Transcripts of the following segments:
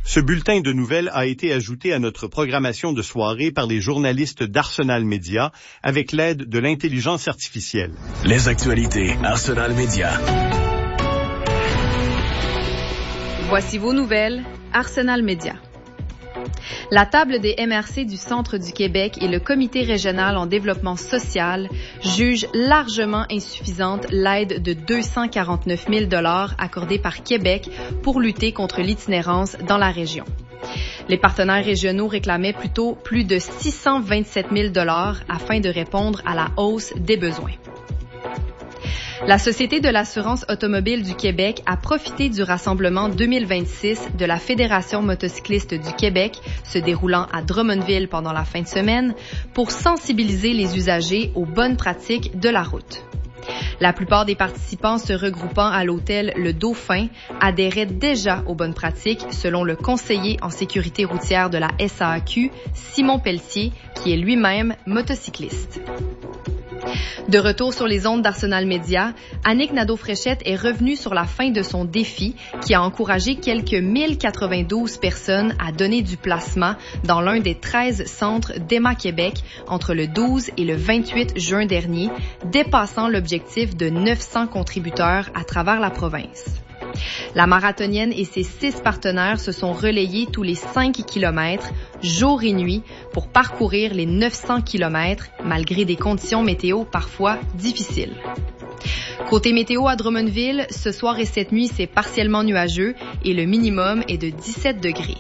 Ce bulletin de nouvelles a été ajouté à notre programmation de soirée par les journalistes d'Arsenal Media avec l'aide de l'intelligence artificielle. Les actualités Arsenal Media. Voici vos nouvelles Arsenal Media. La table des MRC du Centre du Québec et le Comité régional en développement social jugent largement insuffisante l'aide de 249 000 $ accordée par Québec pour lutter contre l'itinérance dans la région. Les partenaires régionaux réclamaient plutôt plus de 627 000 $ afin de répondre à la hausse des besoins. La Société de l'assurance automobile du Québec a profité du rassemblement 2026 de la Fédération motocycliste du Québec, se déroulant à Drummondville pendant la fin de semaine, pour sensibiliser les usagers aux bonnes pratiques de la route. La plupart des participants se regroupant à l'hôtel Le Dauphin adhéraient déjà aux bonnes pratiques, selon le conseiller en sécurité routière de la SAAQ, Simon Pelletier, qui est lui-même motocycliste. De retour sur les ondes d'Arsenal Media, Annick Nadeau-Fréchette est revenue sur la fin de son défi qui a encouragé quelques 1092 personnes à donner du plasma dans l'un des 13 centres d'Emma Québec entre le 12 et le 28 juin dernier, dépassant l'objectif de 900 contributeurs à travers la province. La marathonienne et ses 6 partenaires se sont relayés tous les 5 kilomètres, jour et nuit, pour parcourir les 900 kilomètres, malgré des conditions météo parfois difficiles. Côté météo à Drummondville, ce soir et cette nuit, c'est partiellement nuageux et le minimum est de 17 degrés.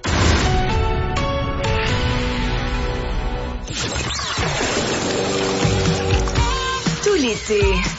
Tout l'été,